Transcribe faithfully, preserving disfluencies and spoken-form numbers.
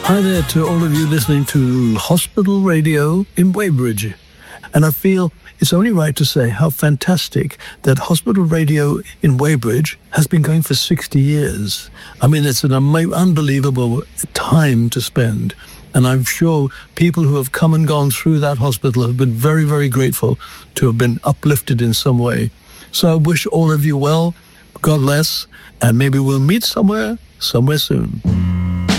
Hi there to all of you listening to Hospital Radio in Weybridge. And I feel it's only right to say how fantastic that Hospital Radio in Weybridge has been going for sixty years. I mean, it's an am- unbelievable time to spend. And I'm sure people who have come and gone through that hospital have been very, very grateful to have been uplifted in some way. So I wish all of you well, God bless, and maybe we'll meet somewhere, somewhere soon.